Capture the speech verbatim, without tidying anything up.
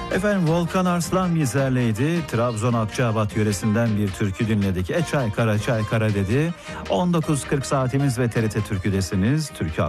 Efendim Volkan Arslan bizlerleydi. Trabzon Akçaabat yöresinden bir türkü dinledik. E çay kara çay kara dedi. on dokuz kırk saatimiz ve T R T Türkü'desiniz. Türkü